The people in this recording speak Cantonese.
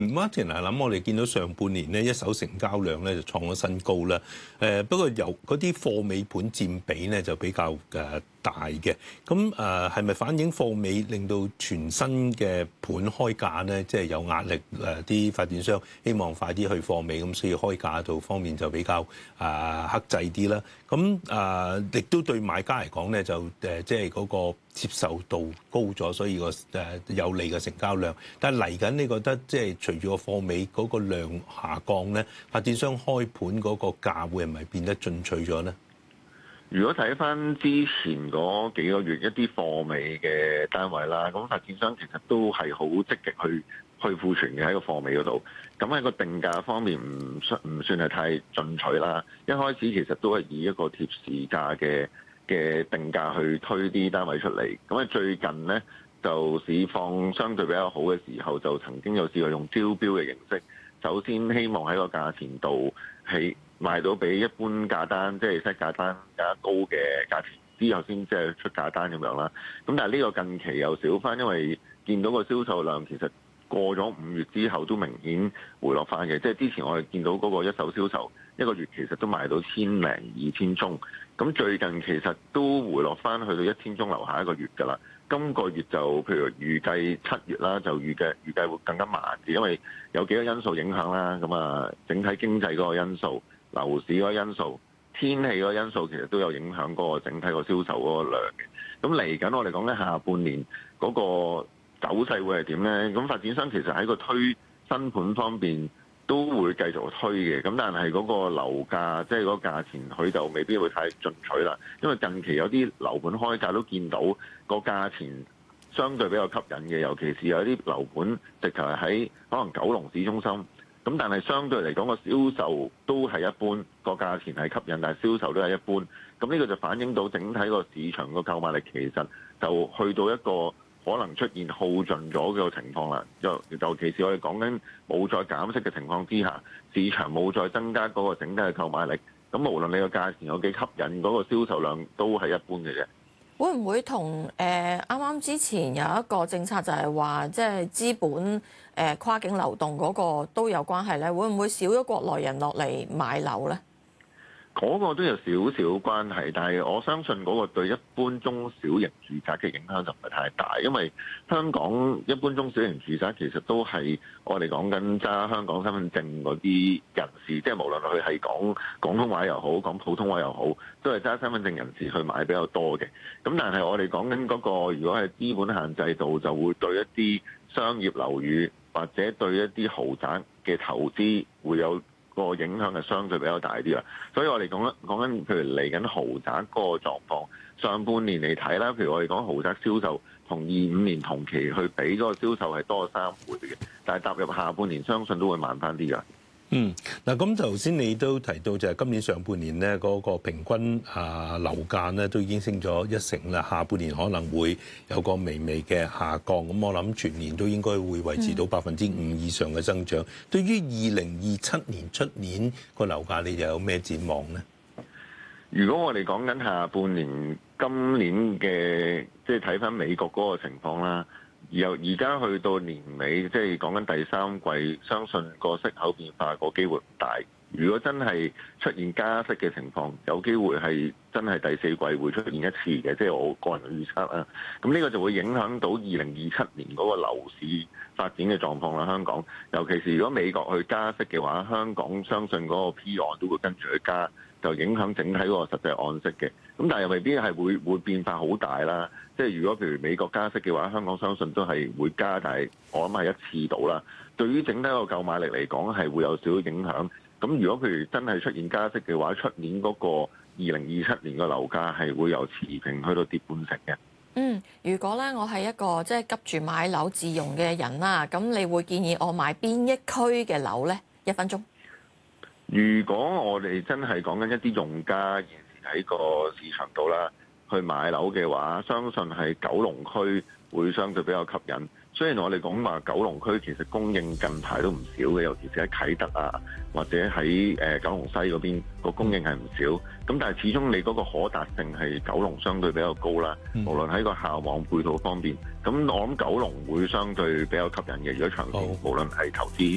Martin 啊，諗我哋見到上半年呢，一手成交量咧就創咗新高啦。不過由嗰啲貨尾盤佔比咧就比較大嘅。咁係咪反映貨尾令到全新嘅盤開價咧，即係有壓力？啲發展商希望快啲去貨尾，咁所以開價度方面就比較克制啲啦。咁亦都對買家嚟講咧，就即係嗰個接受度高咗，所以個有利嘅成交量。但係嚟緊，你覺得即係隨住個貨尾嗰個量下降咧，發展商開盤嗰個價會係咪變得進取咗咧？ 如果睇翻之前嗰幾個月一啲貨尾嘅單位啦，咁發展商其實都係好積極去庫存嘅喺個貨尾嗰度。咁喺個定價方面唔算係太進取啦。一開始其實都係以一個貼市價嘅定價去推啲單位出嚟。咁最近呢，就市況相對比較好嘅時候，就曾經有試過用招標嘅形式，首先希望喺個價錢度係賣到比一般價單，即係 set 價單更加高嘅價錢，之後先即係出價單咁樣啦。咁但係呢個近期又少返，因為見到個銷售量其實過咗5月之後都明顯回落返嘅。即係之前我哋見到嗰個一手銷售一個月其實都賣到1000零2000宗，咁最近其實都回落返去到1000宗樓下一個月㗎啦。今個月就譬如預計7月啦，就預計會更加慢啲，因為有幾個因素影響啦。咁啊，整體經濟嗰個因素、樓市嗰個因素、天氣嗰個因素，其實都有影響嗰個整體個銷售嗰個量嘅。咁嚟緊我哋講緊下半年嗰個走勢會係點咧？咁發展商其實喺個推新盤方面都會繼續推嘅。咁但係嗰個樓價，即係嗰個價錢，佢就未必會太進取啦。因為近期有啲樓盤開價都見到個價錢相對比較吸引嘅，尤其是有啲樓盤直頭係喺可能九龍市中心，咁但係相對嚟講個銷售都係一般，個價錢係吸引，但係銷售都係一般。咁呢個就反映到整體個市場個購買力其實就去到一個可能出現耗盡咗嘅情況啦。尤其是我哋講緊冇再減息嘅情況之下，市場冇再增加嗰個整體嘅購買力，咁無論你個價錢有幾吸引，嗰個銷售量都係一般嘅啫。 會唔會同啱啱之前有一個政策就係話，即係資本跨境流動嗰個都有關係咧？會唔會少咗國內人落嚟買樓咧？ 嗰個都有少少關係，但係我相信嗰個對一般中小型住宅嘅影響就唔係太大，因為香港一般中小型住宅其實都係我哋講緊揸香港身份證嗰啲人士，即係無論佢係講廣東話又好，講普通話又好，都係揸身份證人士去買比較多嘅。咁但係我哋講緊嗰個，如果係資本限制度，就會對一啲商業樓宇或者對一啲豪宅嘅投資會有個影響係相對比較大啲啦，所以我哋講緊，譬如嚟緊豪宅嗰個狀況，上半年嚟睇啦，譬如我哋講豪宅銷售同25年同期去比，嗰個銷售係多咗3倍嘅，但係踏入下半年，相信都會慢翻啲㗎。 嗱，咁頭先你都提到就係今年上半年咧嗰個平均樓價咧都已經升咗1成啦，下半年可能會有個微微嘅下降，咁我諗全年都應該會維持到5%以上嘅增長。對於2027年出年個樓價，你又有咩展望呢？ 如果我哋講緊下半年今年嘅，即係睇翻美國嗰個情況啦。由而家去到年尾，即係講緊第3季，相信個息口變化個機會唔大。如果真係出現加息嘅情況，有機會係真係第4季會出現一次嘅，即係我個人預測啊。咁呢個就會影響到2027年嗰個樓市發展嘅狀況啦。香港，尤其是如果美國去加息嘅話，香港相信嗰個 P 按都會跟住去加，就影響整體嗰個實際按息嘅。咁但係又未必係會變化好大啦。即係如果譬如美國加息嘅話，香港相信都係會加，但係我諗係一次到啦。對於整體個購買力嚟講係會有少少影響。咁如果譬如真係出現加息嘅話，出年嗰個2027年嘅樓價係會由持平去到跌半成嘅。 如果咧我係一個即係急住買樓自用嘅人啦，咁你會建議我買邊一區嘅樓咧？1分鐘。 如果我哋真係講緊一啲用家現時喺個市場度啦，去買樓嘅話，相信係九龍區會相對比較吸引。雖然我哋講話九龍區其實供應近排都唔少嘅，尤其是喺啟德啊，或者喺九龍西嗰邊個供應係唔少。咁但係始終你嗰個可達性係九龍相對比較高啦，無論喺個校網配套方面。咁我諗九龍會相對比較吸引嘅，如果長線無論係投資。